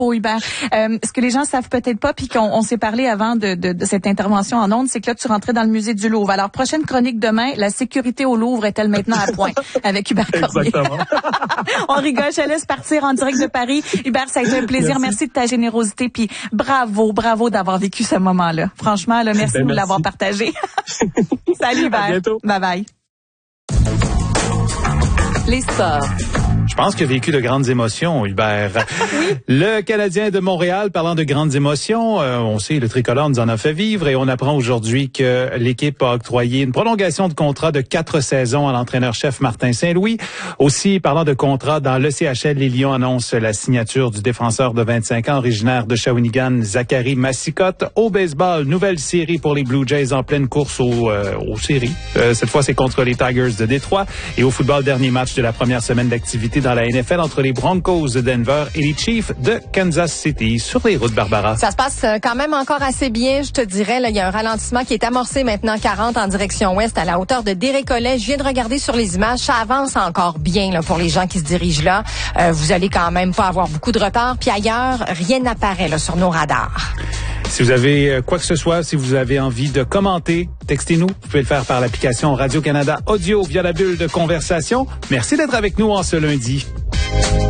Bravo, Hubert. Ce que les gens savent peut-être pas, puis qu'on s'est parlé avant de cette intervention en ondes, c'est que là, tu rentrais dans le musée du Louvre. Alors, prochaine chronique demain, la sécurité au Louvre est-elle maintenant à point avec Hubert Cormier? Exactement. On rigole, je te laisse partir en direct de Paris. Hubert, ça a été un plaisir. Merci de ta générosité, puis bravo d'avoir vécu ce moment-là. Franchement, là, merci de nous l'avoir partagé. Salut, Hubert. À bientôt. Bye-bye. Les sports. Je pense qu'il a vécu de grandes émotions, Hubert. Oui. Le Canadien de Montréal, parlant de grandes émotions, on sait, le tricolore nous en a fait vivre et on apprend aujourd'hui que l'équipe a octroyé une prolongation de contrat de 4 saisons à l'entraîneur-chef Martin Saint-Louis. Aussi, parlant de contrat, dans le CHL, les Lions annoncent la signature du défenseur de 25 ans, originaire de Shawinigan, Zachary Massicotte. Au baseball, nouvelle série pour les Blue Jays en pleine course aux séries. Cette fois, c'est contre les Tigers de Détroit. Et au football, dernier match de la première semaine d'activité dans la NFL entre les Broncos de Denver et les Chiefs de Kansas City. Sur les routes, Barbara. Ça se passe quand même encore assez bien, je te dirais. Là, il y a un ralentissement qui est amorcé maintenant 40 en direction ouest à la hauteur de Dérécollet. Je viens de regarder sur les images. Ça avance encore bien là, pour les gens qui se dirigent là. Vous allez quand même pas avoir beaucoup de retard. Puis ailleurs, rien n'apparaît là, sur nos radars. Si vous avez quoi que ce soit, si vous avez envie de commenter, textez-nous. Vous pouvez le faire par l'application Radio-Canada Audio via la bulle de conversation. Merci d'être avec nous en ce lundi.